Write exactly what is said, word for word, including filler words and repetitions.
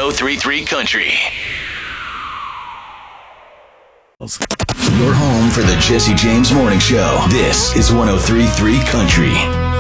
ten thirty-three Country. Your home for the Jesse James Morning Show. This is ten thirty-three Country.